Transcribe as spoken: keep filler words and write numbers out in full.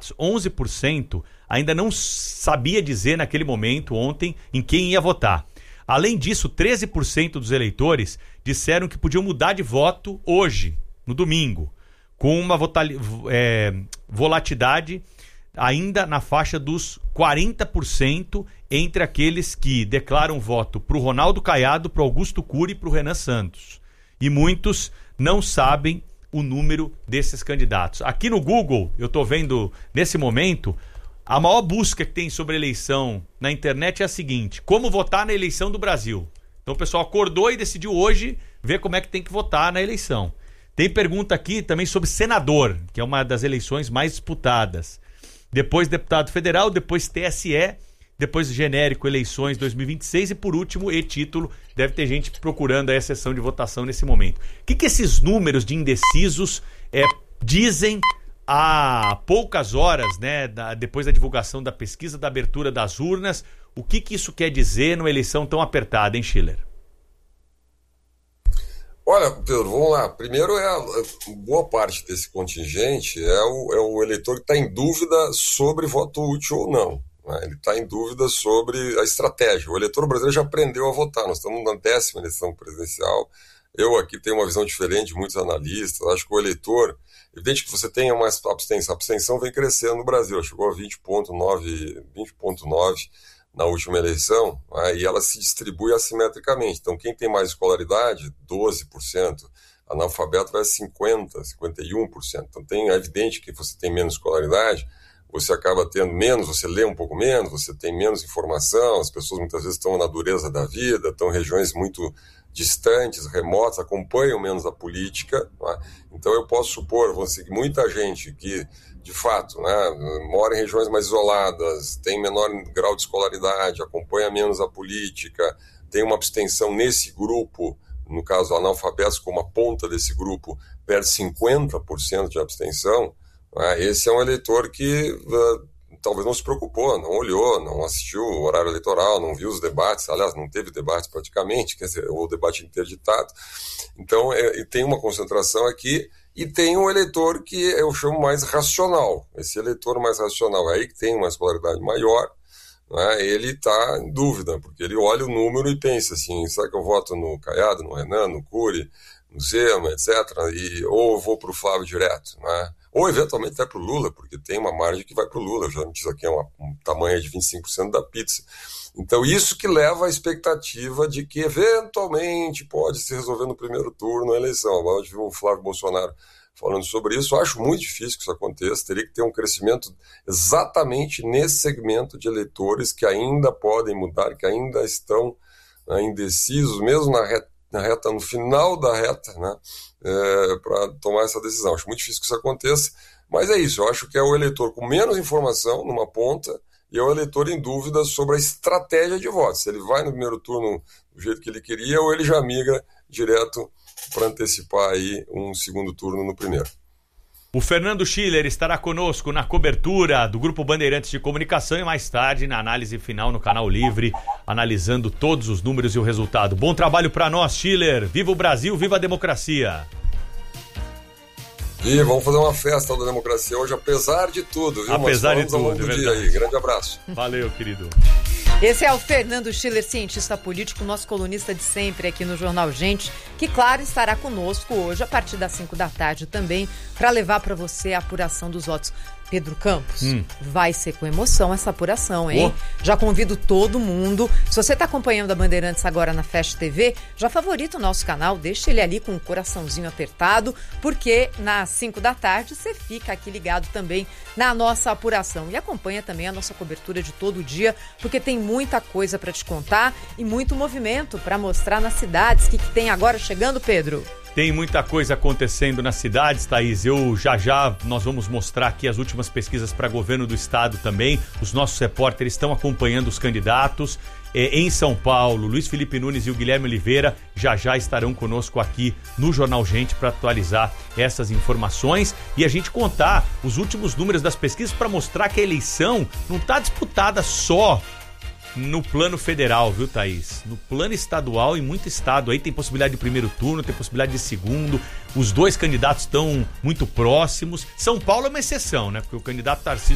candidatos, onze por cento ainda não sabia dizer naquele momento, ontem, em quem ia votar. Além disso, treze por cento dos eleitores disseram que podiam mudar de voto hoje, no domingo, com uma votali- é, volatilidade ainda na faixa dos quarenta por cento entre aqueles que declaram voto para o Ronaldo Caiado, para o Augusto Cury e para o Renan Santos. E muitos não sabem o número desses candidatos. Aqui no Google, eu estou vendo nesse momento, a maior busca que tem sobre eleição na internet é a seguinte: como votar na eleição do Brasil? Então o pessoal acordou e decidiu hoje ver como é que tem que votar na eleição. Tem pergunta aqui também sobre senador, que é uma das eleições mais disputadas. Depois deputado federal, depois T S E, depois genérico eleições dois mil e vinte e seis e por último e-título. Deve ter gente procurando a sessão de votação nesse momento. O que, que esses números de indecisos é, dizem há poucas horas, né, da, depois da divulgação da pesquisa, da abertura das urnas? O que, que isso quer dizer numa eleição tão apertada, hein, Schiller? Olha, Pedro, vamos lá. Primeiro, é a, boa parte desse contingente é o, é o eleitor que está em dúvida sobre voto útil ou não. Né? Ele está em dúvida sobre a estratégia. O eleitor brasileiro já aprendeu a votar. Nós estamos na décima eleição presidencial. Eu aqui tenho uma visão diferente de muitos analistas. Acho que o eleitor... Evidente que você tem uma abstenção. A abstenção vem crescendo no Brasil. Chegou a vinte vírgula nove na última eleição, né, e ela se distribui assimetricamente. Então, quem tem mais escolaridade, doze por cento, analfabeto vai a cinquenta por cento, cinquenta e um por cento. Então, tem, é evidente que você tem menos escolaridade, você acaba tendo menos, você lê um pouco menos, você tem menos informação, as pessoas muitas vezes estão na dureza da vida, estão em regiões muito distantes, remotas, acompanham menos a política. Né? Então, eu posso supor, você, que muita gente que de fato, né, mora em regiões mais isoladas, tem menor grau de escolaridade, acompanha menos a política, tem uma abstenção nesse grupo, no caso analfabetos, como a ponta desse grupo, perde cinquenta por cento de abstenção, né, esse é um eleitor que uh, talvez não se preocupou, não olhou, não assistiu o horário eleitoral, não viu os debates, aliás, não teve debates praticamente, quer dizer, o debate interditado. Então, é, tem uma concentração aqui. E tem um eleitor que eu chamo mais racional. Esse eleitor mais racional aí, que tem uma escolaridade maior, né, ele está em dúvida, porque ele olha o número e pensa assim, será que eu voto no Caiado, no Renan, no Cury, no Zema, etcétera, e, ou eu vou para o Flávio direto, né? Ou eventualmente até para o Lula, porque tem uma margem que vai para o Lula, eu já me disse aqui, é uma, um tamanho de vinte e cinco por cento da pizza. Então isso que leva à expectativa de que eventualmente pode se resolver no primeiro turno a eleição. Agora a gente viu o Flávio Bolsonaro falando sobre isso. Eu acho muito difícil que isso aconteça, teria que ter um crescimento exatamente nesse segmento de eleitores que ainda podem mudar, que ainda estão, né, indecisos, mesmo na reta, na reta, no final da reta, né, é, para tomar essa decisão. Acho muito difícil que isso aconteça, mas é isso, eu acho que é o eleitor com menos informação numa ponta e é o eleitor em dúvida sobre a estratégia de voto, se ele vai no primeiro turno do jeito que ele queria ou ele já migra direto para antecipar aí um segundo turno no primeiro. O Fernando Schiller estará conosco na cobertura do Grupo Bandeirantes de Comunicação e mais tarde na análise final no Canal Livre, analisando todos os números e o resultado. Bom trabalho para nós, Schiller. Viva o Brasil, viva a democracia. E vamos fazer uma festa da democracia hoje, apesar de tudo, viu? Apesar de tudo, ao longo do dia aí. Grande abraço. Valeu, querido. Esse é o Fernando Schiller, cientista político, nosso colunista de sempre aqui no Jornal Gente, que, claro, estará conosco hoje a partir das cinco da tarde também, para levar para você a apuração dos votos. Pedro Campos, hum. vai ser com emoção essa apuração, hein? Oh. Já convido todo mundo. Se você está acompanhando a Bandeirantes agora na Fast T V, já favorita o nosso canal, deixa ele ali com o coraçãozinho apertado, porque nas cinco da tarde você fica aqui ligado também na nossa apuração. E acompanha também a nossa cobertura de todo dia, porque tem muita coisa para te contar e muito movimento para mostrar nas cidades. O que, que tem agora chegando, Pedro? Tem muita coisa acontecendo nas cidades, Thaís. Eu já já, nós vamos mostrar aqui as últimas pesquisas para governo do estado também. Os nossos repórteres estão acompanhando os candidatos. É, em São Paulo, Luiz Felipe Nunes e o Guilherme Oliveira já já estarão conosco aqui no Jornal Gente para atualizar essas informações e a gente contar os últimos números das pesquisas para mostrar que a eleição não está disputada só no plano federal, viu, Thaís? No plano estadual, em muito estado aí tem possibilidade de primeiro turno, tem possibilidade de segundo. Os dois candidatos estão muito próximos. São Paulo é uma exceção, né? Porque o candidato Tarcísio